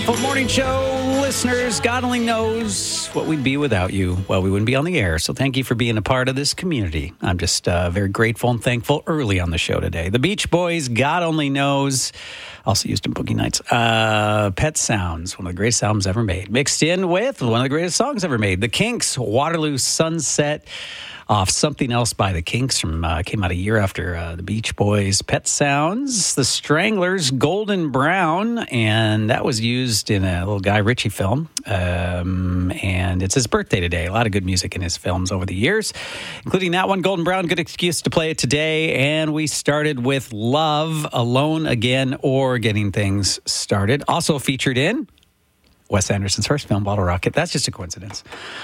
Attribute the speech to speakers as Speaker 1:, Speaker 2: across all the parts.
Speaker 1: Faithful morning show listeners, God only knows what we'd be without you. Well, we wouldn't be on the air, so thank you for being a part of this community. I'm just very grateful and thankful early on the show today. The Beach Boys, God Only Knows, also used in Boogie Nights. Pet Sounds, one of the greatest albums ever made, mixed in with one of the greatest songs ever made. The Kinks, Waterloo Sunset, off Something Else by the Kinks, came out a year after the Beach Boys. Pet Sounds, The Stranglers, Golden Brown, and that was used in a little Guy Ritchie film. And it's his birthday today. A lot of good music in his films over the years, including that one, Golden Brown. Good excuse to play it today. And we started with Love, Alone Again, or Getting Things Started. Also featured in Wes Anderson's first film, Bottle Rocket. That's just a coincidence.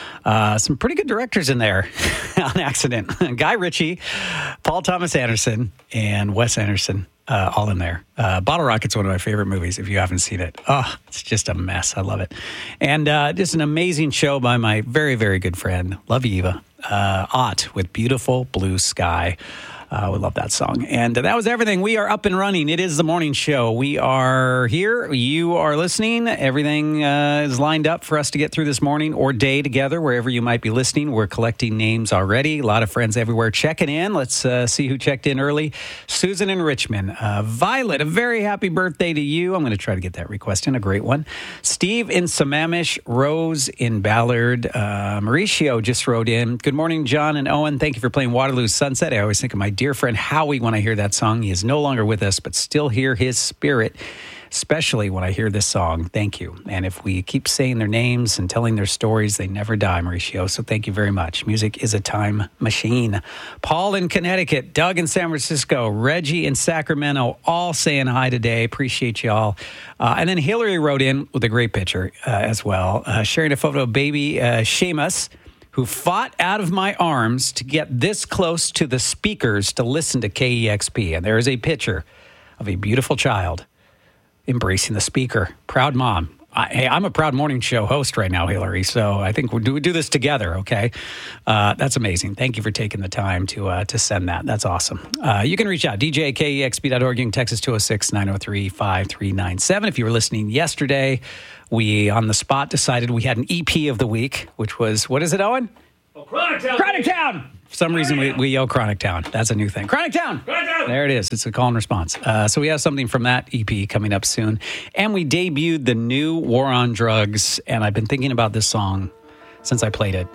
Speaker 1: Some pretty good directors in there on accident. Guy Ritchie, Paul Thomas Anderson, and Wes Anderson, all in there. Bottle Rocket's one of my favorite movies, if you haven't seen it. Oh, it's just a mess. I love it. And just an amazing show by my very, very good friend, Love Eva, Ott, with Beautiful Blue Sky. We love that song. And that was everything. We are up and running. It is the morning show. We are here. You are listening. Everything is lined up for us to get through this morning or day together, wherever you might be listening. We're collecting names already. A lot of friends everywhere checking in. Let's see who checked in early. Susan in Richmond. Violet, a very happy birthday to you. I'm going to try to get that request in. A great one. Steve in Sammamish. Rose in Ballard. Mauricio just wrote in. Good morning, John and Owen. Thank you for playing Waterloo Sunset. I always think of my dear friend Howie when I hear that song. He is no longer with us, but still hear his spirit, especially when I hear this song. Thank you. And if we keep saying their names and telling their stories, they never die, Mauricio. So thank you very much. Music is a time machine. Paul in Connecticut, Doug in San Francisco, Reggie in Sacramento, all saying hi today. Appreciate you all. And then Hillary wrote in with a great picture as well, sharing a photo of baby Seamus, who fought out of my arms to get this close to the speakers to listen to KEXP. And there is a picture of a beautiful child embracing the speaker. Proud mom. Hey, I'm a proud morning show host right now, Hillary, so I think we do this together, okay? That's amazing. Thank you for taking the time to send that. That's awesome. You can reach out, dj@kexp.org. You can text us 206-903-5397. If you were listening yesterday, we, on the spot, decided we had an EP of the week, which was, what is it, Owen?
Speaker 2: Oh, Chronic Town!
Speaker 1: Chronic Town! For some reason, we yell Chronic Town. That's a new thing. Chronic Town!
Speaker 2: Chronic Town!
Speaker 1: There it is. It's a call and response. So we have something from that EP coming up soon. And we debuted the new War on Drugs. And I've been thinking about this song since I played it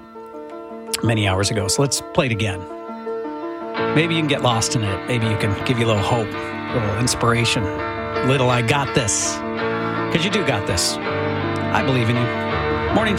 Speaker 1: many hours ago. So let's play it again. Maybe you can get lost in it. Maybe you can give you a little hope, a little inspiration. Little I got this. Because you do got this. I believe in you. Morning